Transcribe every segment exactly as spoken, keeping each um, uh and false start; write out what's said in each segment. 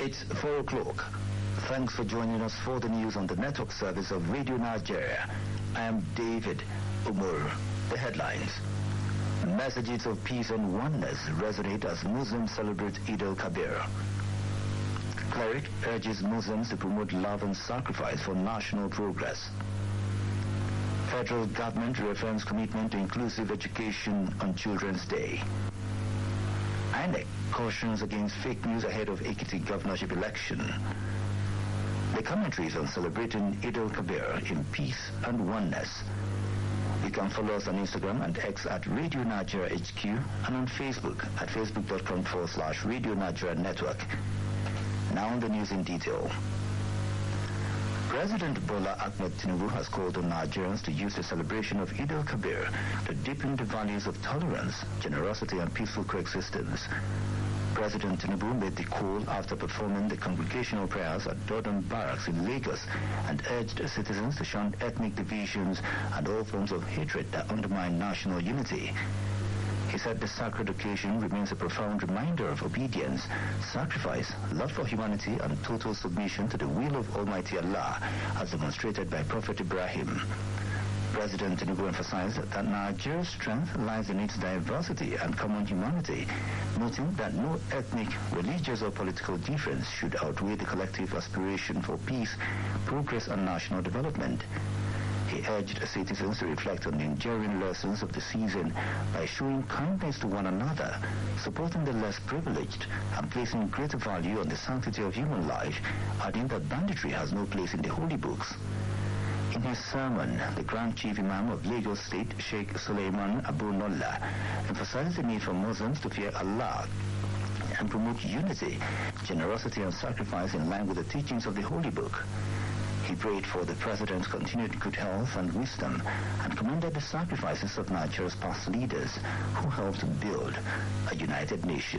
It's four o'clock. Thanks for joining us for the news on the network service of Radio Nigeria. I am David Umur. The headlines. Messages of peace and oneness resonate as Muslims celebrate Eid al-Kabir. Cleric urges Muslims to promote love and sacrifice for national progress. Federal government reaffirms commitment to inclusive education on Children's Day. I N E C cautions against fake news ahead of Ekiti governorship election. The commentaries on celebrating Eid al-Kabir in peace and oneness. You can follow us on Instagram and X at Radio Nigeria H Q and on Facebook at facebook.com forward slash Radio Nigeria Network. Now on the news in detail. President Bola Ahmed Tinubu has called on Nigerians to use the celebration of Eid al-Kabir to deepen the values of tolerance, generosity and peaceful coexistence. President Tinubu made the call after performing the congregational prayers at Dodon Barracks in Lagos and urged citizens to shun ethnic divisions and all forms of hatred that undermine national unity. He said the sacred occasion remains a profound reminder of obedience, sacrifice, love for humanity, and total submission to the will of Almighty Allah, as demonstrated by Prophet Ibrahim. President Tinubu emphasized that Nigeria's strength lies in its diversity and common humanity, noting that no ethnic, religious, or political difference should outweigh the collective aspiration for peace, progress, and national development. He urged citizens to reflect on the enduring lessons of the season by showing kindness to one another, supporting the less privileged, and placing greater value on the sanctity of human life, adding that banditry has no place in the holy books. In his sermon, the Grand Chief Imam of Lagos State, Sheikh Suleiman Abu Nolla, emphasized the need for Muslims to fear Allah and promote unity, generosity, and sacrifice in line with the teachings of the Holy Book. He prayed for the President's continued good health and wisdom and commended the sacrifices of Nigeria's past leaders who helped build a united nation.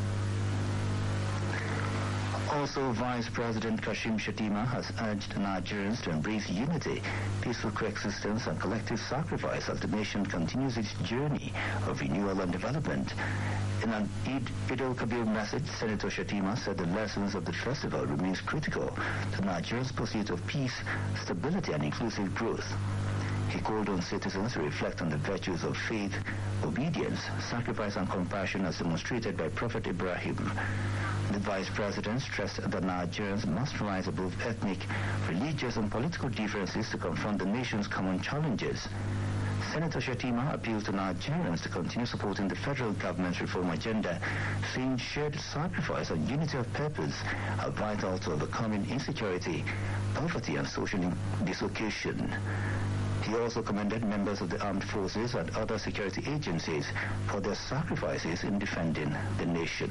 Also, Vice President Kashim Shettima has urged Nigerians to embrace unity, peaceful coexistence, and collective sacrifice as the nation continues its journey of renewal and development. In an Eid, Eid al-Kabir message, Senator Shettima said the lessons of the festival remains critical to Nigeria's pursuit of peace, stability, and inclusive growth. He called on citizens to reflect on the virtues of faith, obedience, sacrifice, and compassion as demonstrated by Prophet Ibrahim. The Vice President stressed that Nigerians must rise above ethnic, religious, and political differences to confront the nation's common challenges. Senator Shettima appealed to Nigerians to continue supporting the federal government's reform agenda, saying shared sacrifice and unity of purpose are vital to overcoming insecurity, poverty, and social dislocation. He also commended members of the armed forces and other security agencies for their sacrifices in defending the nation.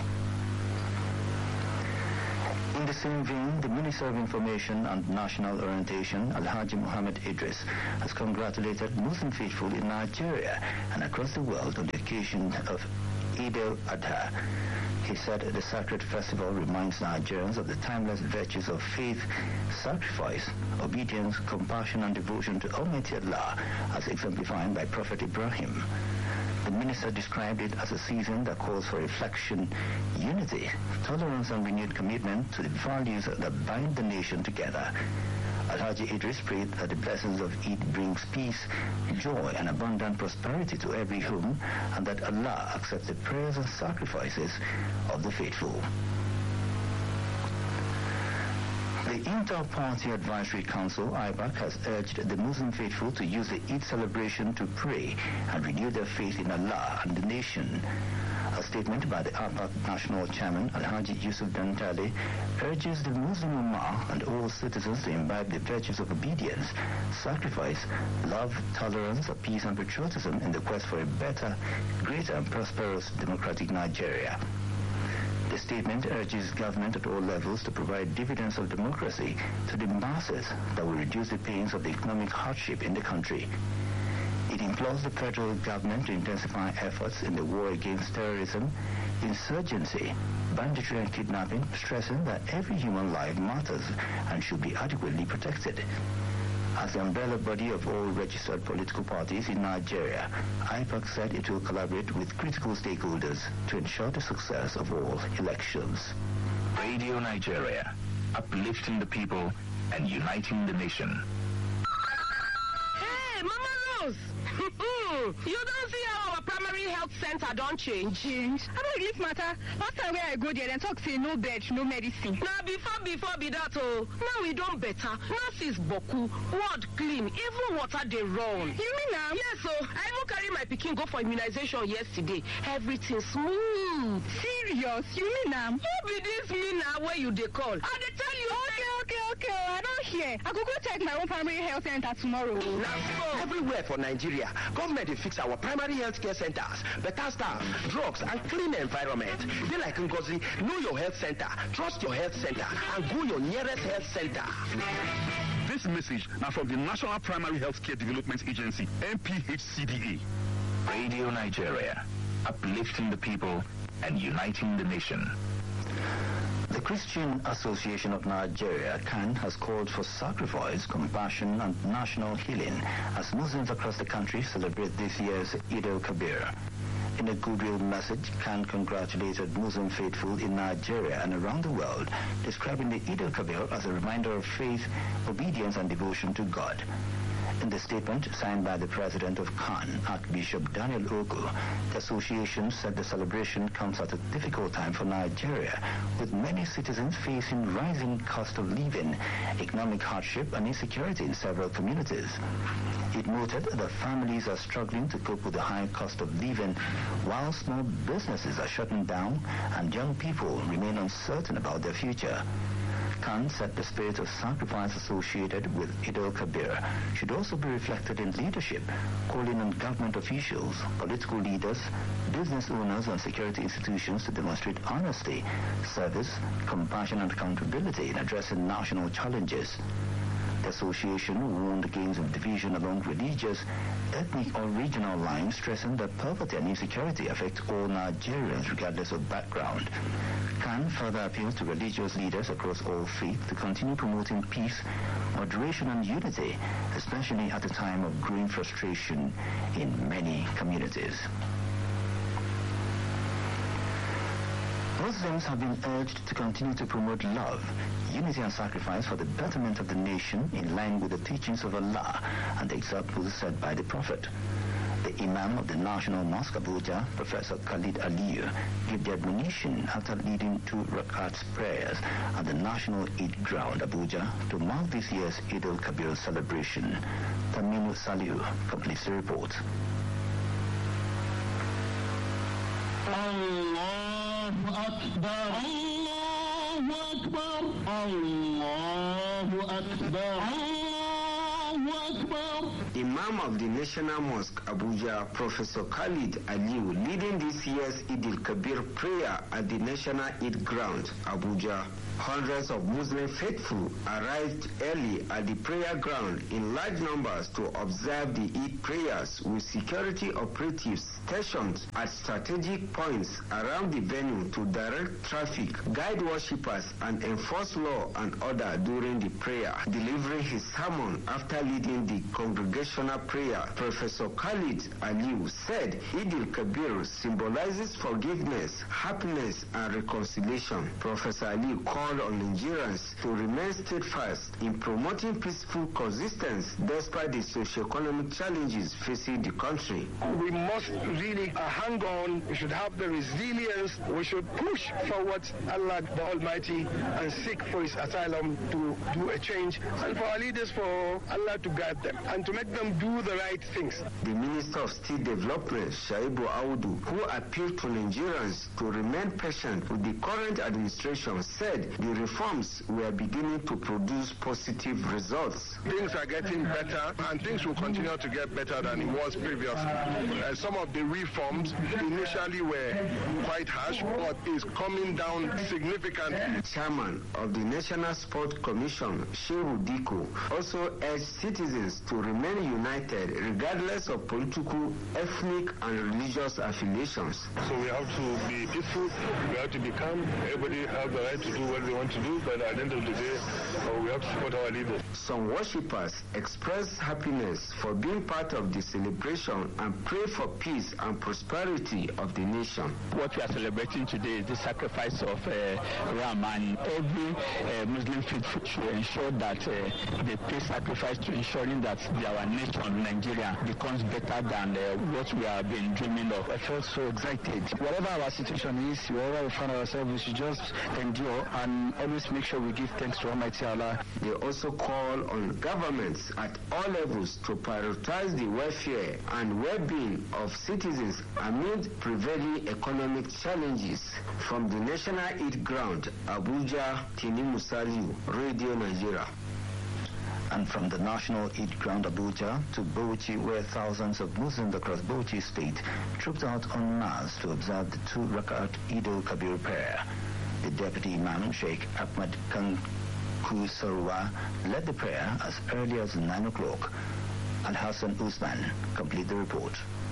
In the same vein, the Minister of Information and National Orientation, Alhaji Muhammad Idris, has congratulated Muslim faithful in Nigeria and across the world on the occasion of Eid al-Adha. He said the sacred festival reminds Nigerians of the timeless virtues of faith, sacrifice, obedience, compassion, and devotion to Almighty Allah, as exemplified by Prophet Ibrahim. The minister described it as a season that calls for reflection, unity, tolerance, and renewed commitment to the values that bind the nation together. Alhaji Idris prayed that the blessings of Eid brings peace, joy, and abundant prosperity to every home, and that Allah accepts the prayers and sacrifices of the faithful. The Inter-Party Advisory Council, I B A C, has urged the Muslim faithful to use the Eid celebration to pray and renew their faith in Allah and the nation. A statement by the A P A C National Chairman, Alhaji Yusuf Dantale, urges the Muslim Ummah and all citizens to imbibe the virtues of obedience, sacrifice, love, tolerance, peace, and patriotism in the quest for a better, greater, and prosperous democratic Nigeria. The statement urges government at all levels to provide dividends of democracy to the masses that will reduce the pains of the economic hardship in the country. It implores the federal government to intensify efforts in the war against terrorism, insurgency, banditry, and kidnapping, stressing that every human life matters and should be adequately protected. As the umbrella body of all registered political parties in Nigeria, I P A C said it will collaborate with critical stakeholders to ensure the success of all elections. Radio Nigeria, uplifting the people and uniting the nation. Hey, Mama Rose! You don't see how our primary health center don't change? Change? I don't leave matter. Last time where I go there, then talk say no bed, no medicine. Now before, before be that oh. Now we don't better. Nurses boku, ward clean, even water they run. You mean now? Yes, so I even carry my pikin go for immunization yesterday. Everything smooth. Serious? You mean now? Who be this me now where you they call? I they tell you. Okay, okay, okay. I don't hear. I go go check my own primary health center tomorrow. Let's go. Everywhere for Nigeria, government will fix our primary health care centers, better staff, drugs, and clean environment. They like Ngozi, know your health center, trust your health center, and go your nearest health center. This message now from the National Primary Health Care Development Agency, N P H C D A. Radio Nigeria, uplifting the people and uniting the nation. The Christian Association of Nigeria, C A N, has called for sacrifice, compassion, and national healing as Muslims across the country celebrate this year's Eid al-Kabir. In a goodwill message, C A N congratulated Muslim faithful in Nigeria and around the world, describing the Eid al-Kabir as a reminder of faith, obedience, and devotion to God. In the statement signed by the president of C A N, Archbishop Daniel Ogu, the association said the celebration comes at a difficult time for Nigeria, with many citizens facing rising cost of living, economic hardship, and insecurity in several communities. It noted that families are struggling to cope with the high cost of living, while small businesses are shutting down and young people remain uncertain about their future. C A N said the spirit of sacrifice associated with Eid al-Kabir should also be reflected in leadership, calling on government officials, political leaders, business owners, and security institutions to demonstrate honesty, service, compassion, and accountability in addressing national challenges. The association warned against division along religious, ethnic, or regional lines, stressing that poverty and insecurity affect all Nigerians regardless of background. C A N further appeals to religious leaders across all faiths to continue promoting peace, moderation, and unity, especially at a time of growing frustration in many communities. Muslims have been urged to continue to promote love, unity, and sacrifice for the betterment of the nation in line with the teachings of Allah and the examples set by the Prophet. The Imam of the National Mosque Abuja, Professor Khalid Aliyu, gave the admonition after leading two rakats prayers at the National Eid Ground, Abuja, to mark this year's Eid al-Kabir celebration. Taminu Salihu completes the report. Allahu Akbar, Allahu Akbar, Allahu Akbar, Allahu Akbar. Imam of the National Mosque Abuja, Professor Khalid Aliyu, leading this year's Eid al-Kabir prayer at the National Eid Ground, Abuja. Hundreds of Muslim faithful arrived early at the prayer ground in large numbers to observe the Eid prayers, with security operatives stationed at strategic points around the venue to direct traffic, guide worshippers, and enforce law and order during the prayer. Delivering his sermon after leading the congregational prayer, Professor Khalid Aliyu said Eid al-Kabir symbolizes forgiveness, happiness, and reconciliation. Professor Aliyu called on Nigerians to remain steadfast in promoting peaceful coexistence despite the socio-economic challenges facing the country. We must really uh, hang on. We should have the resilience. We should push forward Allah the Almighty and seek for His asylum to do a change, and for our leaders, for Allah to guide them and to make them do the right things. The Minister of State Development, Shaibu Audu, who appealed to Nigerians to remain patient with the current administration, said the reforms were beginning to produce positive results. Things are getting better, and things will continue to get better than it was previously. Uh, some of the reforms initially were quite harsh, but is coming down significantly. Chairman of the National Sport Commission, Shehu Diko, also urged citizens to remain united regardless of political, ethnic, and religious affiliations. So we have to be peaceful, we have to be calm, everybody have the right to do what they want to do, but at the end of the day, uh, we have to support our leaders. Some worshippers express happiness for being part of the celebration and pray for peace and prosperity of the nation. What we are celebrating today is the sacrifice of uh, Ram, and every uh, Muslim faithful should ensure that uh, they pay sacrifice to ensuring that our nation, Nigeria, becomes better than uh, what we have been dreaming of. I felt so excited. Whatever our situation is, wherever we find ourselves, we should just endure and always make sure we give thanks to Almighty Allah. They also call on governments at all levels to prioritize the welfare and well-being of citizens amid prevailing economic challenges. From the National Eid Ground, Abuja, Tini Musaliu, Radio Nigeria. And from the National Eid Ground Abuja to Bauchi, where thousands of Muslims across Bauchi state trooped out en masse to observe the two Rakat Eid al-Kabir prayer. The Deputy Imam, Sheikh Ahmad Khan Kusarwa, led the prayer as early as nine o'clock. Al-Hassan Usman complete the report.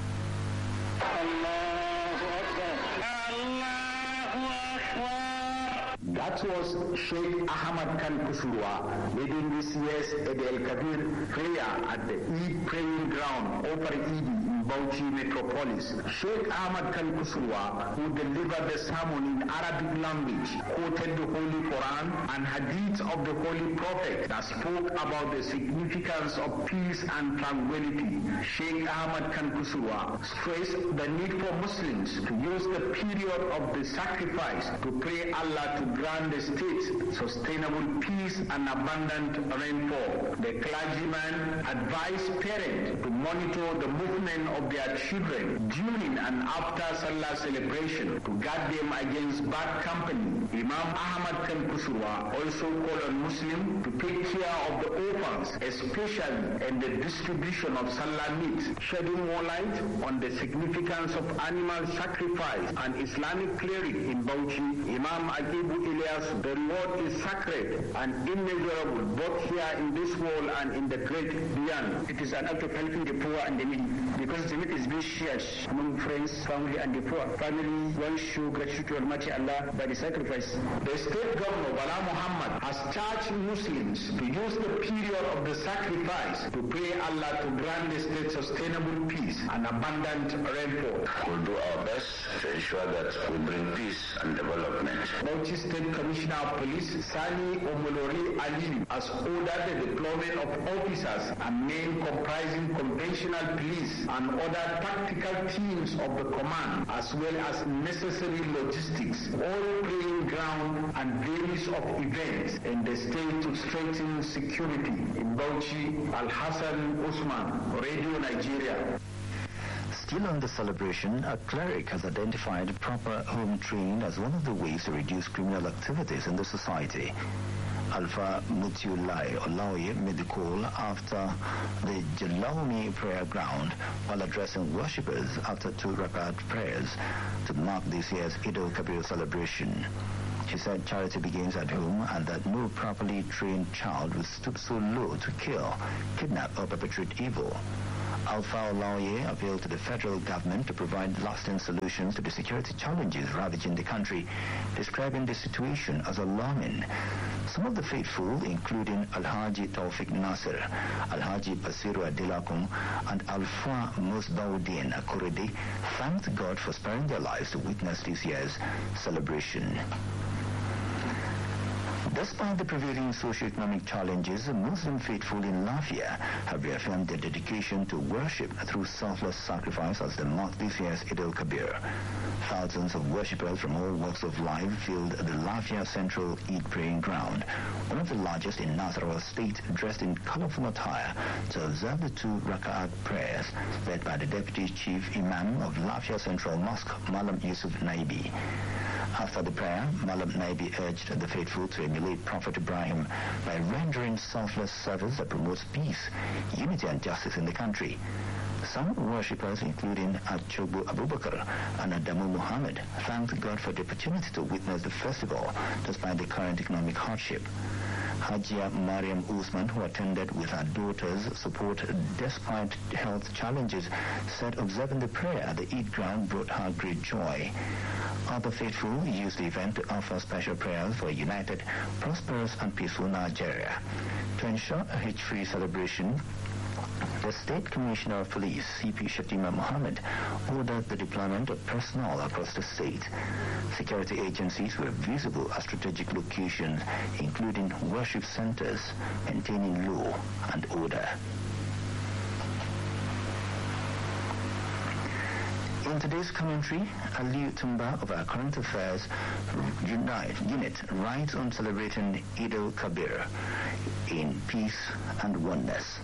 That was Sheikh Ahmad Khan Kusurwa leading this year's Eid al-Kabir prayer at the Eid praying ground over Eid in Bauchi metropolis. Sheikh Ahmad Khan Kusurwa, who delivered the sermon in Arabic language, quoted the Holy Quran and hadith of the Holy Prophet that spoke about the significance of peace and tranquility. Sheikh Ahmad Khan Kusurwa stressed the need for Muslims to use the period of the sacrifice to pray Allah to grant the state sustainable peace and abundant rainfall. The clergyman advised parents to monitor the movement of their children during and after Salah celebration to guard them against bad company. Imam Ahmad Khan Kusurwa also called on Muslims to take care of the orphans, especially in the distribution of Salah meat, shedding more light on the significance of animal sacrifice. An Islamic cleric in Bauchi, Imam Agibu Ilyas, the reward is sacred and immeasurable both here in this world and in the great beyond. It is an act of helping the poor and the needy because the meat is being shared among friends, family and the poor. Family, one show gratitude to Almighty Allah by the sacrifice. The state governor, Bala Muhammad, has charged Muslims to use the period of the sacrifice to pray Allah to grant the state sustainable peace and abundant rainfall. We'll do our best to ensure that we bring peace and development. Bauchi State Commissioner of Police, Sani Omolori Ali, has ordered the deployment of officers and men comprising conventional police and other tactical teams of the command, as well as necessary logistics, all playing ground and various of events in the state to strengthen security. In Bauchi, Al-Hassan Usman, Radio Nigeria. Still on the celebration, a cleric has identified proper home training as one of the ways to reduce criminal activities in the society. Alpha Mutiulai Olaoye made the call after the Jalaumi prayer ground while addressing worshippers after two Rakat prayers to mark this year's Eid al-Kabir celebration. She said charity begins at home and that no properly trained child will stoop so low to kill, kidnap or perpetrate evil. Alpha Olaoye appealed to the federal government to provide lasting solutions to the security challenges ravaging the country, describing the situation as alarming. Some of the faithful, including Alhaji Taufik Nasser, Alhaji Basiru Adilakum, and Alfa Musbauddin Akurede, thanked God for sparing their lives to witness this year's celebration. Despite the prevailing socio-economic challenges, the Muslim faithful in Lafia have reaffirmed their dedication to worship through selfless sacrifice as they mark this year's Eid al-Kabir. Thousands of worshippers from all walks of life filled the Lafia Central Eid Praying Ground, one of the largest in Nasarawa State, dressed in colorful attire to observe the two Raka'at prayers led by the Deputy Chief Imam of Lafia Central Mosque, Malam Yusuf Naibi. After the prayer, Malam Naibi urged the faithful to emulate Prophet Ibrahim by rendering selfless service that promotes peace, unity and justice in the country. Some worshippers, including Achobu Abubakar and Adamu Muhammad, thanked God for the opportunity to witness the festival despite the current economic hardship. Hajia Mariam Usman, who attended with her daughter's support despite health challenges, said observing the prayer at the Eid ground brought her great joy. Other faithful used the event to offer special prayers for a united, prosperous and peaceful Nigeria. To ensure a hitch-free celebration, the State Commissioner of Police, C P Shatima Mohammed, ordered the deployment of personnel across the state. Security agencies were visible at strategic locations, including worship centers, maintaining law and order. In today's commentary, Aliu Tumba of our Current Affairs Unite, unit writes on celebrating Eid al-Kabir in peace and oneness.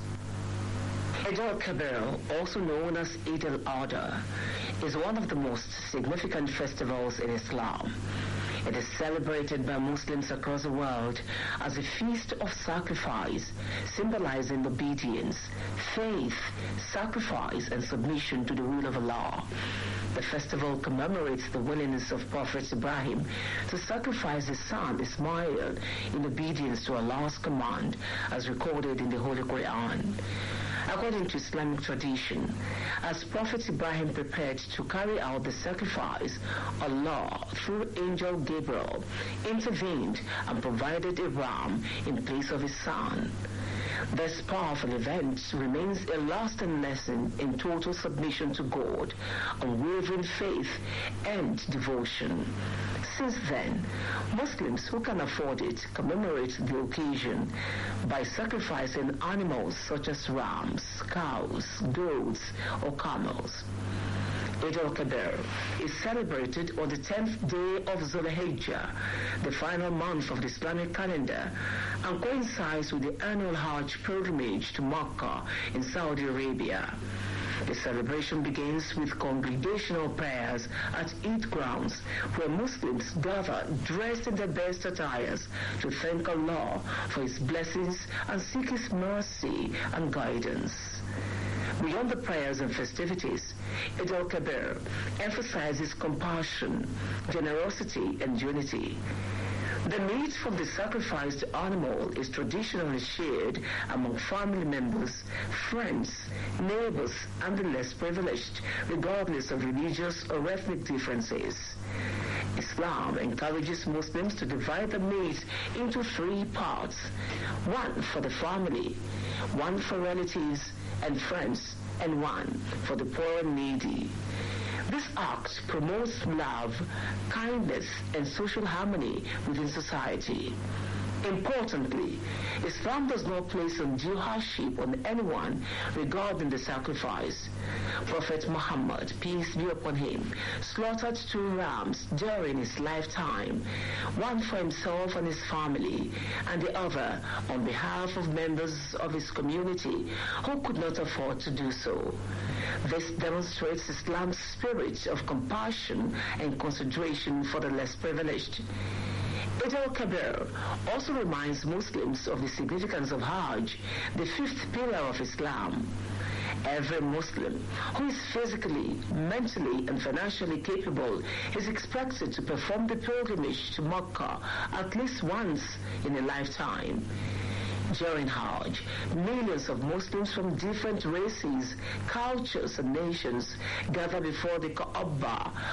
Eid al-Kabir, also known as Eid al-Adha, is one of the most significant festivals in Islam. It is celebrated by Muslims across the world as a feast of sacrifice, symbolizing obedience, faith, sacrifice, and submission to the will of Allah. The festival commemorates the willingness of Prophet Ibrahim to sacrifice his son Ismail in obedience to Allah's command, as recorded in the Holy Quran. According to Islamic tradition, as Prophet Ibrahim prepared to carry out the sacrifice, Allah, through Angel Gabriel, intervened and provided a ram in place of his son. This powerful event remains a lasting lesson in total submission to God, unwavering faith, and devotion. Since then, Muslims who can afford it commemorate the occasion by sacrificing animals such as rams, cows, goats, or camels. Eid al-Kabir is celebrated on the tenth day of Zulhijjah, the final month of the Islamic calendar, and coincides with the annual Hajj pilgrimage to Makkah in Saudi Arabia. The celebration begins with congregational prayers at Eid grounds, where Muslims gather dressed in their best attires to thank Allah for His blessings and seek His mercy and guidance. Beyond the prayers and festivities, Eid al-Kabir emphasizes compassion, generosity, and unity. The meat from the sacrificed animal is traditionally shared among family members, friends, neighbors, and the less privileged, regardless of religious or ethnic differences. Islam encourages Muslims to divide the meat into three parts: one for the family, one for relatives and friends, and one for the poor and needy. This act promotes love, kindness, and social harmony within society. Importantly, Islam does not place undue hardship on anyone regarding the sacrifice. Prophet Muhammad, peace be upon him, slaughtered two rams during his lifetime, one for himself and his family, and the other on behalf of members of his community who could not afford to do so. This demonstrates Islam's spirit of compassion and consideration for the less privileged. Eid al-Kabir also reminds Muslims of the significance of Hajj, the fifth pillar of Islam. Every Muslim who is physically, mentally, and financially capable is expected to perform the pilgrimage to Makkah at least once in a lifetime. During Hajj, millions of Muslims from different races, cultures, and nations gather before the Kaaba